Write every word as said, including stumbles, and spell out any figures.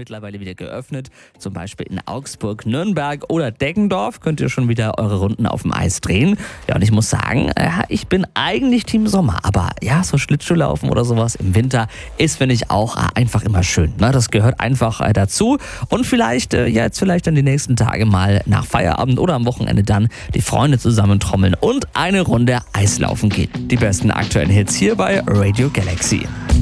mittlerweile wieder geöffnet. Zum Beispiel in Augsburg, Nürnberg oder Deggendorf könnt ihr schon wieder eure Runden auf dem Eis drehen. Ja, und ich muss sagen, äh, ich bin eigentlich Team Sommer. Aber ja, so Schlittschuhlaufen oder sowas im Winter ist, finde ich, auch äh, einfach immer schön. Ne? Das gehört einfach äh, dazu. Und vielleicht, äh, ja, jetzt vielleicht dann die nächsten Tage mal nach Feierabend oder am Wochenende dann die Freunde zusammentrommeln und eine Runde Eislaufen gehen. Die besten aktuellen Hits hier bei Radio Galaxy.